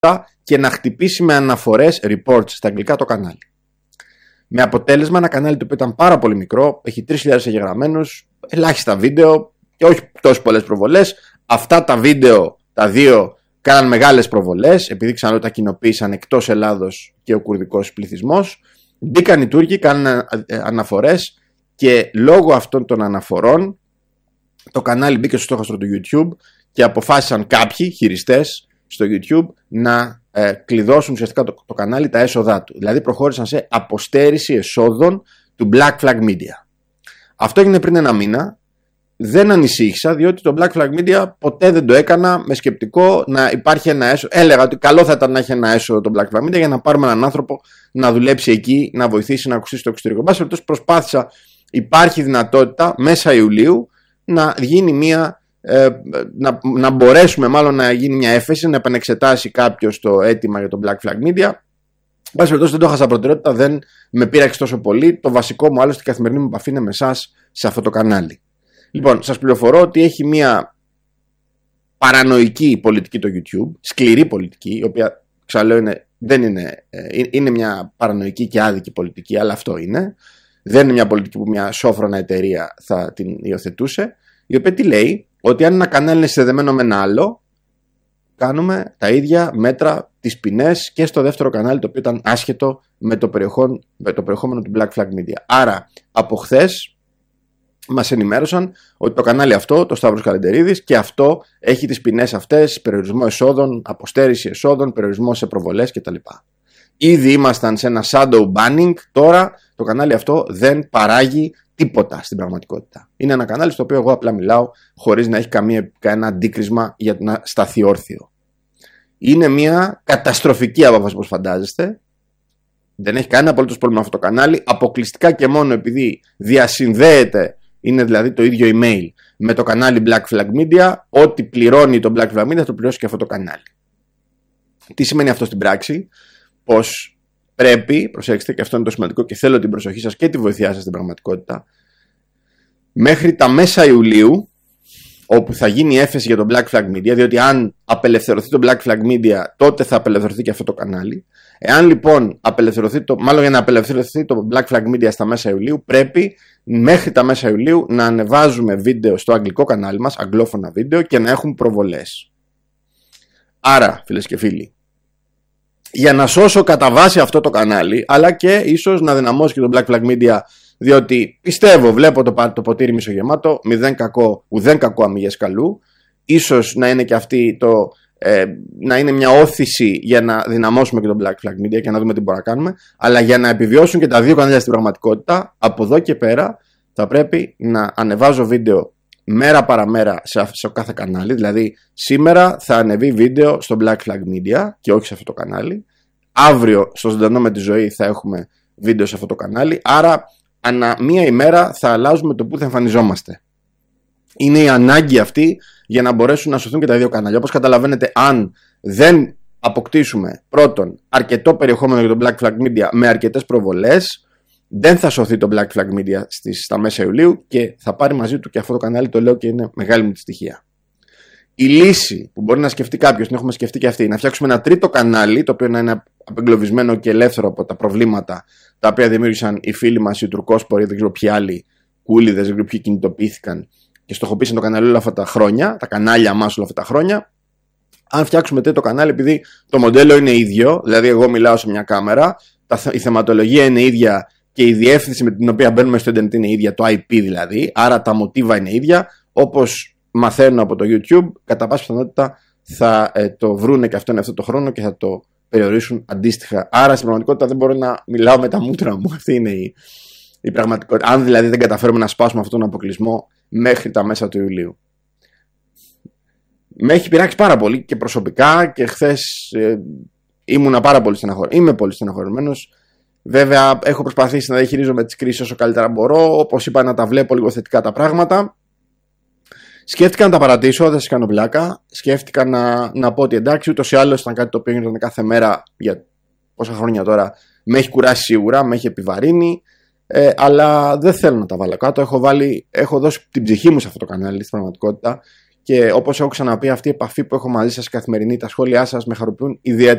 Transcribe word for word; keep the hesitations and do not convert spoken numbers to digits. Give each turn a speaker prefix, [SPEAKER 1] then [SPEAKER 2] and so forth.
[SPEAKER 1] και να χτυπήσει με αναφορές reports στα αγγλικά το κανάλι. Με αποτέλεσμα ένα κανάλι το οποίο ήταν πάρα πολύ μικρό, έχει τρεις χιλιάδες εγγεγραμμένους, ελάχιστα βίντεο και όχι τόσο πολλές προβολές. Αυτά τα βίντεο, τα δύο, κάναν μεγάλες προβολές, επειδή ξαναλέω τα κοινοποίησαν εκτός Ελλάδος και ο κουρδικός πληθυσμός. Μπήκαν οι Τούρκοι, κάναν αναφορές και λόγω αυτών των αναφορών το κανάλι μπήκε στο στόχαστρο του YouTube και αποφάσισαν κάποιοι χειριστές στο YouTube να ε, κλειδώσουν ουσιαστικά το, το κανάλι τα έσοδά του. Δηλαδή προχώρησαν σε αποστέρηση εσόδων του Black Flag Media. Αυτό έγινε πριν ένα μήνα. Δεν ανησύχησα, διότι το Black Flag Media ποτέ δεν το έκανα με σκεπτικό να υπάρχει ένα έσοδο. Έλεγα ότι καλό θα ήταν να έχει ένα έσοδο το Black Flag Media για να πάρουμε έναν άνθρωπο να δουλέψει εκεί, να βοηθήσει να ακουστεί στο εξωτερικό. Μπας περιπτώσει προσπάθησα, υπάρχει δυνατότητα μέσα Ιουλίου να γίνει μια. Ε, να, να μπορέσουμε μάλλον να γίνει μια έφεση, να επανεξετάσει κάποιος το αίτημα για το Black Flag Media. Μπας περιπτώσει δεν το είχα προτεραιότητα, δεν με πείραξε τόσο πολύ. Το βασικό μου, άλλωστε, η καθημερινή μου επαφή είναι με εσάς σε αυτό το κανάλι. Λοιπόν, σας πληροφορώ ότι έχει μια παρανοϊκή πολιτική το YouTube, σκληρή πολιτική, η οποία, ξαναλέω, είναι, δεν είναι, είναι μια παρανοϊκή και άδικη πολιτική, αλλά αυτό είναι. Δεν είναι μια πολιτική που μια σόφρονα εταιρεία θα την υιοθετούσε, η οποία τι λέει, ότι αν ένα κανάλι είναι συνδεδεμένο με ένα άλλο, κάνουμε τα ίδια μέτρα, τις ποινές και στο δεύτερο κανάλι, το οποίο ήταν άσχετο με το περιεχόμενο, με το περιεχόμενο του Black Flag Media. Άρα, από χθες μας ενημέρωσαν ότι το κανάλι αυτό, το Σταύρος Καλεντερίδης, και αυτό έχει τις ποινές αυτές, περιορισμό εσόδων, αποστέρηση εσόδων, περιορισμό σε προβολές κτλ. Ήδη ήμασταν σε ένα shadow banning, τώρα το κανάλι αυτό δεν παράγει τίποτα στην πραγματικότητα. Είναι ένα κανάλι στο οποίο εγώ απλά μιλάω χωρίς να έχει καμία, κανένα αντίκρισμα για να σταθεί όρθιο. Είναι μια καταστροφική απόφαση, όπως φαντάζεστε. Δεν έχει κανένα απολύτως πρόβλημα αυτό το κανάλι, αποκλειστικά και μόνο επειδή διασυνδέεται, είναι δηλαδή το ίδιο email με το κανάλι Black Flag Media. Ό,τι πληρώνει το Black Flag Media θα το πληρώσει και αυτό το κανάλι. Τι σημαίνει αυτό στην πράξη? Πως πρέπει, προσέξτε, και αυτό είναι το σημαντικό και θέλω την προσοχή σας και τη βοήθειά σας στην πραγματικότητα, μέχρι τα μέσα Ιουλίου, όπου θα γίνει η έφεση για το Black Flag Media, διότι αν απελευθερωθεί το Black Flag Media, τότε θα απελευθερωθεί και αυτό το κανάλι. Εάν λοιπόν απελευθερωθεί το, μάλλον για να απελευθερωθεί το Black Flag Media στα μέσα Ιουλίου, πρέπει μέχρι τα μέσα Ιουλίου να ανεβάζουμε βίντεο στο αγγλικό κανάλι μας, αγγλόφωνα βίντεο, και να έχουν προβολές. Άρα, φίλες και φίλοι, για να σώσω κατά βάση αυτό το κανάλι, αλλά και ίσως να δυναμώσει και το Black Flag Media, διότι πιστεύω, βλέπω το, το ποτήρι μισογεμάτο, μηδέν κακό, ουδέν κακό αμυγές καλού, ίσως να είναι και αυτή το, ε, να είναι μια όθηση για να δυναμώσουμε και το Black Flag Media και να δούμε τι μπορούμε να κάνουμε, αλλά για να επιβιώσουν και τα δύο κανάλια στην πραγματικότητα, από εδώ και πέρα θα πρέπει να ανεβάζω βίντεο μέρα παραμέρα σε, σε κάθε κανάλι. Δηλαδή σήμερα θα ανεβεί βίντεο στο Black Flag Media και όχι σε αυτό το κανάλι. Αύριο στο Ζωντανό με τη Ζωή θα έχουμε βίντεο σε αυτό το κανάλι. Άρα ανά μία ημέρα θα αλλάζουμε το που θα εμφανιζόμαστε. Είναι η ανάγκη αυτή για να μπορέσουν να σωθούν και τα δύο κανάλια. Όπως καταλαβαίνετε, αν δεν αποκτήσουμε πρώτον αρκετό περιεχόμενο για το Black Flag Media με αρκετές προβολές, δεν θα σωθεί το Black Flag Media στις, στα μέσα Ιουλίου και θα πάρει μαζί του και αυτό το κανάλι, το λέω και είναι μεγάλη μου τη στοιχεία. Η λύση που μπορεί να σκεφτεί κάποιος, την έχουμε σκεφτεί και αυτή, να φτιάξουμε ένα τρίτο κανάλι, το οποίο να είναι απεγκλωβισμένο και ελεύθερο από τα προβλήματα τα οποία δημιούργησαν οι φίλοι μας, οι τουρκόσποροι, δεν ξέρω ποιοι άλλοι κούλιδες, δεν ξέρω ποιοι κινητοποιήθηκαν και στοχοποίησαν το κανάλι όλα αυτά τα χρόνια, τα κανάλια μας όλα αυτά τα χρόνια. Αν φτιάξουμε τρίτο κανάλι, επειδή το μοντέλο είναι ίδιο, δηλαδή εγώ μιλάω σε μια κάμερα, η θεματολογία είναι ίδια και η διεύθυνση με την οποία μπαίνουμε στο ίντερνετ είναι ίδια, το άι πι δηλαδή, άρα τα μοτίβα είναι ίδια, όπως μαθαίνω από το YouTube, κατά πάσα πιθανότητα θα ε, το βρούνε και αυτό είναι αυτό το χρόνο και θα το περιορίσουν αντίστοιχα. Άρα στην πραγματικότητα δεν μπορώ να μιλάω με τα μούτρα μου. Αυτή είναι η, η πραγματικότητα. Αν δηλαδή δεν καταφέρουμε να σπάσουμε αυτόν τον αποκλεισμό μέχρι τα μέσα του Ιουλίου. Με έχει πειράξει πάρα πολύ και προσωπικά και χθες ε, ήμουνα πάρα πολύ στεναχωρημένος. Είμαι πολύ στεναχωρημένος. Βέβαια έχω προσπαθήσει να διαχειρίζομαι τις κρίσεις όσο καλύτερα μπορώ. Όπως είπα, να τα βλέπω λίγο θετικά τα πράγματα. Σκέφτηκα να τα παρατήσω, δεν σας κάνω πλάκα. Σκέφτηκα να, να πω ότι εντάξει, ούτως ή άλλως ήταν κάτι το οποίο γίνεται κάθε μέρα για πόσα χρόνια τώρα. Με έχει κουράσει σίγουρα, με έχει επιβαρύνει. Ε, αλλά δεν θέλω να τα βάλω κάτω. Έχω, βάλει, έχω δώσει την ψυχή μου σε αυτό το κανάλι στην πραγματικότητα. Και όπως έχω ξαναπεί, αυτή η επαφή που έχω μαζί σας καθημερινή, τα σχόλιά σας με χαροποιούν ιδιαίτερα.